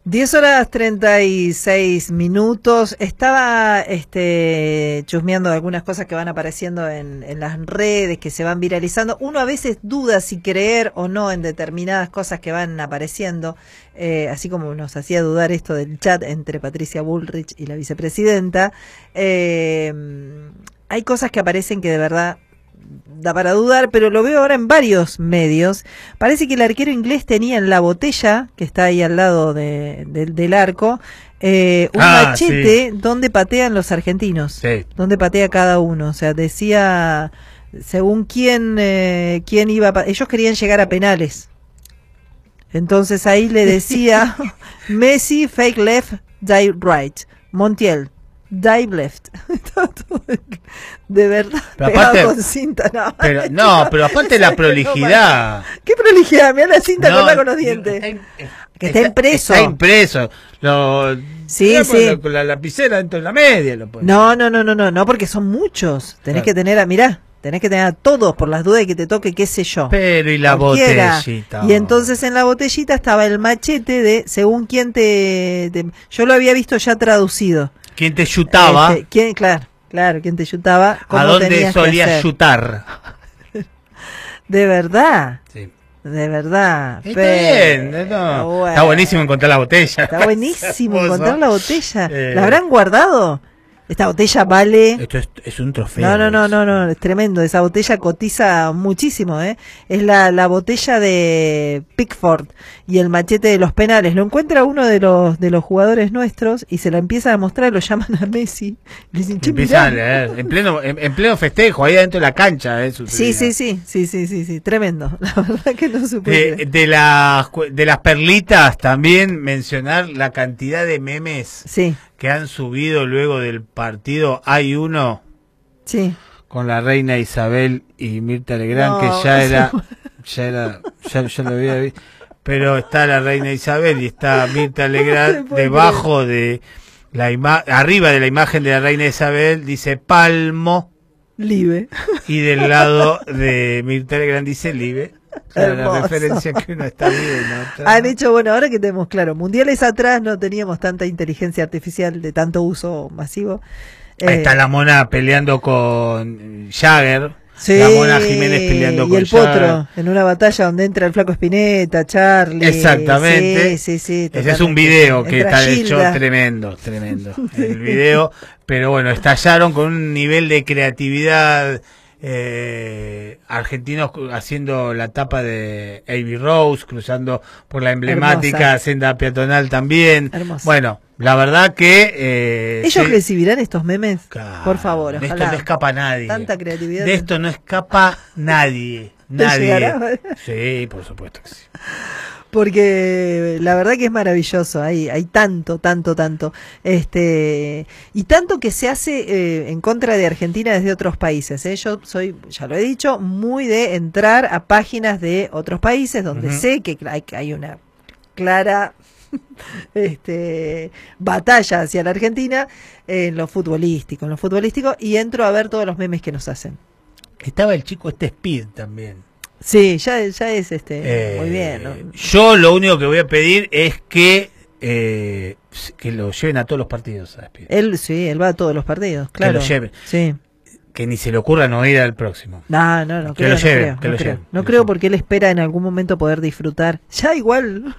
10:36. Estaba chusmeando algunas cosas que van apareciendo en las redes, que se van viralizando. Uno a veces duda si creer o no en determinadas cosas que van apareciendo, así como nos hacía dudar esto del chat entre Patricia Bullrich y la vicepresidenta. Hay cosas que aparecen que de verdad da para dudar, pero lo veo ahora en varios medios. Parece que el arquero inglés tenía en la botella, que está ahí al lado del arco, un machete, sí, donde patean los argentinos, sí, donde patea cada uno. O sea, decía, según quién iba, ellos querían llegar a penales. Entonces ahí le decía Messi, fake left, dive right. Montiel, dive left. De verdad, pero pegado aparte, con cinta. Pero aparte la prolijidad. ¿Qué prolijidad? Mirá la cinta corta con los dientes. Está impreso. Está impreso. Sí. Con la lapicera dentro de la media. No, porque son muchos. Tenés que tener tenés que tener a todos por las dudas de que te toque, qué sé yo. Pero y la botellita. Y entonces en la botellita estaba el machete de según quién yo lo había visto ya traducido. ¿Quién te chutaba? Claro, quién te chutaba. ¿A dónde solías chutar? De verdad. Sí. De verdad. Está bien. No. Bueno. Está buenísimo encontrar la botella. Está buenísimo encontrar la botella. ¿La habrán guardado? Esta botella vale... Esto es un trofeo. No, es tremendo. Esa botella cotiza muchísimo, ¿eh? Es la botella de Pickford y el machete de los penales. Lo encuentra uno de los jugadores nuestros y se la empieza a mostrar, lo llaman a Messi. Le dicen, en pleno festejo, ahí adentro de la cancha. Sí, tremendo. La verdad que no supe. De las perlitas también mencionar la cantidad de memes. Sí. Que han subido luego del partido. Hay uno, sí, con la reina Isabel y Mirta Legrand, que ya lo había visto, pero está la reina Isabel y está Mirta Legrand debajo de arriba de la imagen de la reina Isabel dice Palmo Live, y del lado de Mirta Legrand dice Live. Claro, la referencia que uno está viendo. Han hecho, ahora que tenemos claro, mundiales atrás no teníamos tanta inteligencia artificial de tanto uso masivo. Está la Mona peleando con Jagger. Sí, la Mona Jiménez peleando con el Potro en una batalla donde entra el Flaco Spinetta, Charlie. Exactamente. Sí. Ese es un video que está hecho tremendo. Sí. El video, pero bueno, estallaron con un nivel de creatividad. Argentinos haciendo la tapa de Abbey Rose, cruzando por la emblemática senda peatonal también. Hermosa. Bueno, la verdad que ellos recibirán estos memes, claro, por favor. De esto no escapa nadie. Tanta creatividad. De esto no escapa nadie. Sí, por supuesto que sí. Porque la verdad que es maravilloso, hay tanto, y tanto que se hace en contra de Argentina desde otros países, ¿eh? Yo soy, ya lo he dicho, muy de entrar a páginas de otros países donde sé que hay una clara batalla hacia la Argentina en lo futbolístico, y entro a ver todos los memes que nos hacen. Estaba el chico Speed también. Sí, ya es muy bien, ¿no? Yo lo único que voy a pedir es que lo lleven a todos los partidos. Él va a todos los partidos, claro. Que lo lleven. Sí. Que ni se le ocurra no ir al próximo. No creo. No creo porque él espera en algún momento poder disfrutar. Ya igual.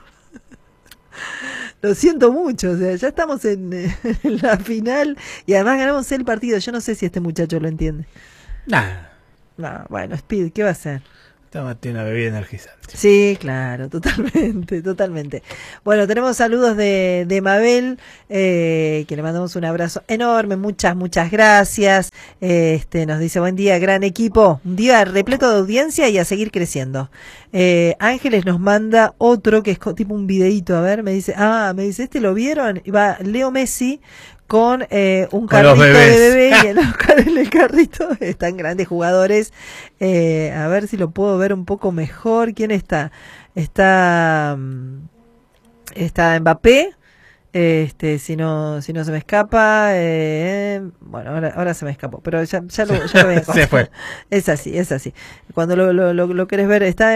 Lo siento mucho, o sea, ya estamos en la final y además ganamos el partido. Yo no sé si este muchacho lo entiende. Bueno, Speed, ¿qué va a hacer? Tiene una bebida energizante. Sí, claro, totalmente. Bueno, tenemos saludos de Mabel, que le mandamos un abrazo enorme, muchas gracias. Nos dice, buen día, gran equipo, un día repleto de audiencia y a seguir creciendo. Ángeles nos manda otro que es tipo un videíto, a ver, me dice, ¿este lo vieron? Y va Leo Messi con un carrito de bebé y en el carrito están grandes jugadores. A ver si lo puedo ver un poco mejor. ¿Quién está? Está Mbappé, Si no se me escapa, bueno, ahora se me escapó, pero ya lo voy a contar. Se fue. Es así. Cuando lo querés ver, está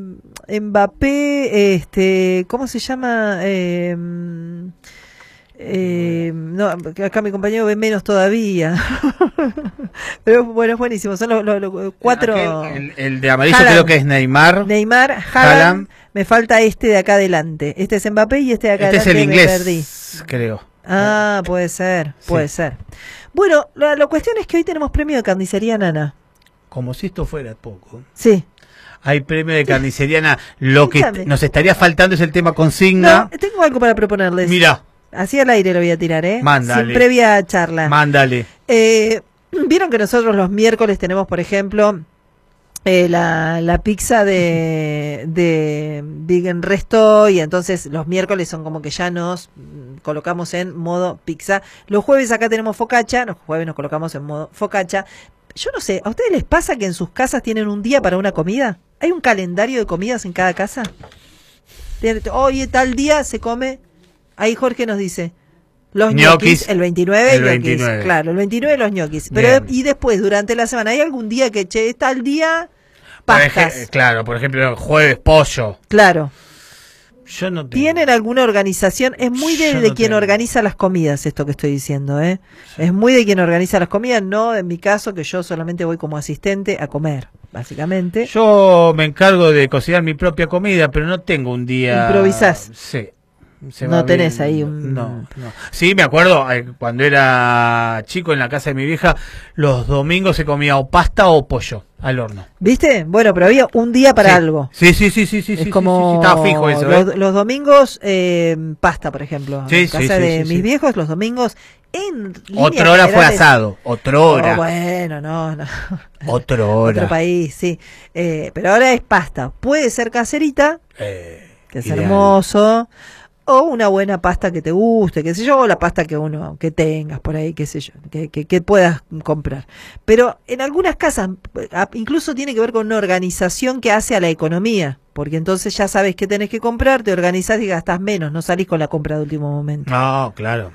Mbappé, ¿cómo se llama? No, acá mi compañero ve menos todavía. Pero bueno, es buenísimo. Son los cuatro. El de amarillo Haaland. creo que es Neymar. Haaland. Me falta este de acá adelante. Este es Mbappé y este de acá este adelante es el me perdí. inglés, creo. Ah, puede ser. Bueno, la cuestión es que hoy tenemos premio de carnicería Nana. Como si esto fuera poco. Sí. Hay premio de carnicería Nana. Lo que Escúchame. nos estaría faltando es el tema consigna. No, tengo algo para proponerles. Mira, Así al aire lo voy a tirar, Mándale. sin previa charla. mándale. Vieron que nosotros los miércoles tenemos, por ejemplo, la pizza de Big en Resto, y entonces los miércoles son como que ya nos colocamos en modo pizza. Los jueves acá tenemos focaccia, los jueves nos colocamos en modo focaccia. Yo no sé, ¿a ustedes les pasa que en sus casas tienen un día para una comida? ¿Hay un calendario de comidas en cada casa? Oye, tal día se come. Ahí Jorge nos dice, los ñoquis, el 29, el 29. Claro, el 29 los ñoquis. Pero y después, durante la semana, ¿hay algún día que, tal día, pastas? Claro, por ejemplo, jueves pollo. Claro. Yo no tengo. ¿Tienen alguna organización? Es muy de quien organiza las comidas esto que estoy diciendo, ¿eh? Sí. Es muy de quien organiza las comidas, no en mi caso, que yo solamente voy como asistente a comer, básicamente. Yo me encargo de cocinar mi propia comida, pero no tengo un día... ¿Improvisás? Sí. No tenés ahí un... No. Sí, me acuerdo cuando era chico en la casa de mi vieja, los domingos se comía o pasta o pollo al horno. ¿Viste? Bueno, pero había un día para algo. Sí. Es como estaba fijo eso. Los domingos, pasta, por ejemplo. En casa de mis viejos, los domingos, en otra hora fue asado, otra hora. Oh, bueno, no. Otra hora. Otro país, sí. Pero ahora es pasta. Puede ser caserita, que es ideal. Hermoso. O una buena pasta que te guste, qué sé yo, o la pasta que tengas por ahí, qué sé yo, que puedas comprar. Pero en algunas casas, incluso tiene que ver con una organización que hace a la economía, porque entonces ya sabes qué tenés que comprar, te organizás y gastás menos, no salís con la compra de último momento. No, claro.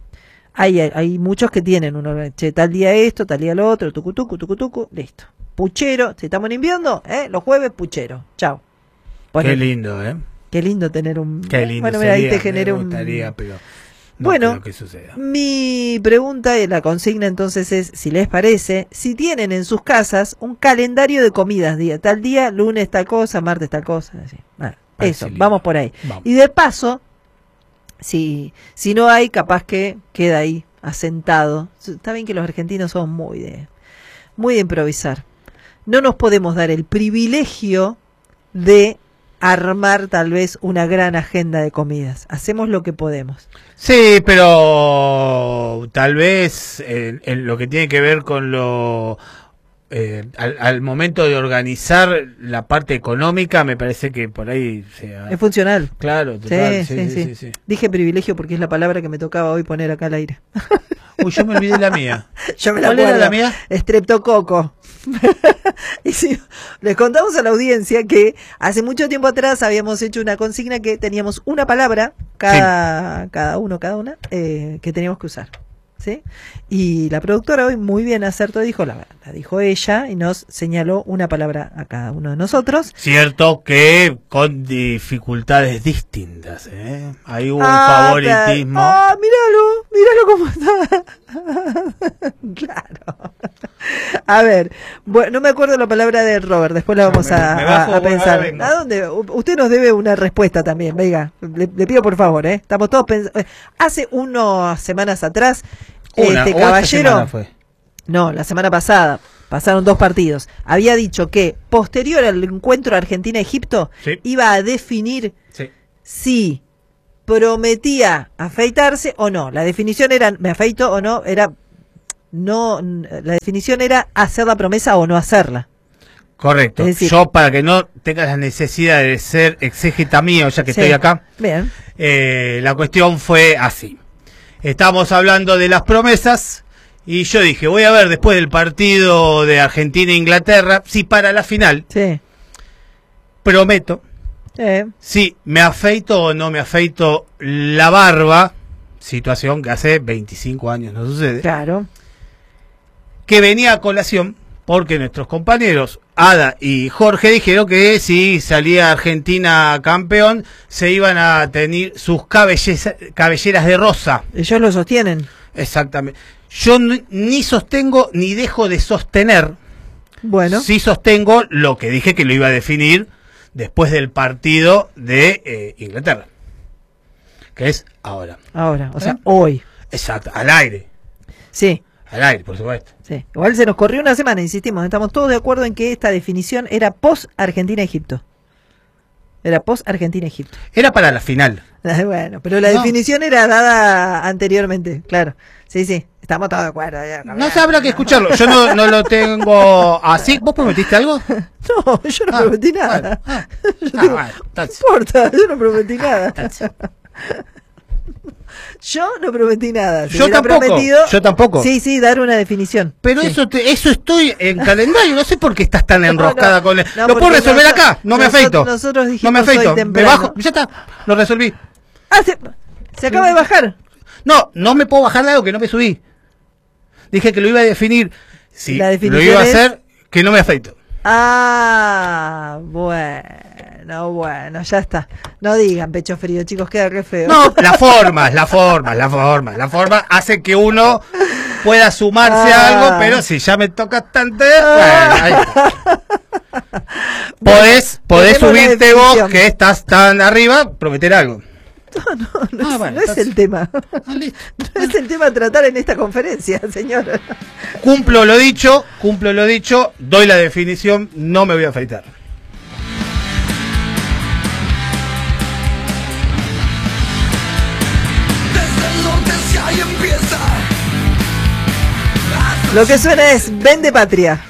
Hay muchos que tienen tal día esto, tal día lo otro, tucu, listo. Puchero, si estamos en invierno, los jueves puchero, chao. Qué lindo, Qué lindo tener un... Qué lindo bueno, sería, mira, ahí te genera me gustaría, pero no bueno, creo que suceda. Mi pregunta y la consigna entonces es, si les parece, si tienen en sus casas un calendario de comidas, tal día, lunes tal cosa, martes tal cosa, así. Bueno, eso, vamos por ahí. Vamos. Y de paso, si no hay, capaz que queda ahí asentado. Está bien que los argentinos somos muy de improvisar. No nos podemos dar el privilegio de armar tal vez una gran agenda de comidas. Hacemos lo que podemos. Sí, pero tal vez en lo que tiene que ver con lo... al momento de organizar la parte económica, me parece que por ahí... es funcional. Claro, total, sí. Dije privilegio porque es la palabra que me tocaba hoy poner acá al aire. Uy, yo me olvidé la mía. Yo me la acuerdo. ¿Cuál era la mía? Estreptococo. Y si les contamos a la audiencia que hace mucho tiempo atrás habíamos hecho una consigna que teníamos una palabra cada una que teníamos que usar, ¿sí? Y la productora hoy muy bien acertó, dijo la dijo ella y nos señaló una palabra a cada uno de nosotros. Cierto que con dificultades distintas, ¿eh? Hay un favoritismo. Míralo cómo está. Claro. A ver, bueno, no me acuerdo la palabra de Robert, después la vamos a pensar. ¿A dónde? Usted nos debe una respuesta también, venga, le pido por favor, estamos todos pensando. Hace unas semanas atrás, este caballero, no, la semana pasada, pasaron 2 partidos, había dicho que posterior al encuentro Argentina-Egipto, iba a definir si prometía afeitarse o no. La definición era, me afeito o no, la definición era hacer la promesa o no hacerla. Correcto. Es decir, yo, para que no tengas la necesidad de ser exégeta mío, ya que estoy acá, bien. La cuestión fue así. Estamos hablando de las promesas y yo dije, voy a ver después del partido de Argentina e Inglaterra, si para la final prometo si me afeito o no me afeito la barba situación que hace 25 años no sucede. Claro. Que venía a colación porque nuestros compañeros Ada y Jorge dijeron que si salía Argentina campeón se iban a tener sus cabelleras de rosa. Ellos lo sostienen. Exactamente. Yo ni sostengo ni dejo de sostener. Bueno. Sí sostengo lo que dije que lo iba a definir después del partido de Inglaterra. Que es ahora. Ahora, o sea, hoy. Exacto, al aire. Sí. Al aire, por supuesto. Sí. Igual se nos corrió una semana, insistimos. Estamos todos de acuerdo en que esta definición era post-Argentina-Egipto. Era post-Argentina-Egipto. Era para la final. Bueno, pero la definición era dada anteriormente, claro. Sí, sí, estamos todos de acuerdo. Ya, no se habrá que escucharlo. Yo no lo tengo así. ¿Vos prometiste algo? No, yo no prometí nada. Bueno, no importa, yo no prometí nada. Yo no prometí nada. Yo tampoco. Sí, dar una definición. Pero sí. eso estoy en calendario. No sé por qué estás tan enroscada con él. No, lo puedo resolver acá. No me afeito. Nosotros dijimos no me afeito. Me bajo. Ya está. Lo resolví. Ah, se acaba de bajar. No me puedo bajar de algo que no me subí. Dije que lo iba a definir. Si lo iba a hacer, que no me afeito. Ah, bueno, ya está. No digan pecho frío, chicos, queda re feo. No, la forma hace que uno pueda sumarse a algo, pero si ya me toca bastante, bueno, ahí está. Podés subirte vos, que estás tan arriba, prometer algo. No es el tema. No es el tema a tratar en esta conferencia, señor. Cumplo lo dicho, doy la definición, no me voy a afeitar. Lo que suena es Vende Patria.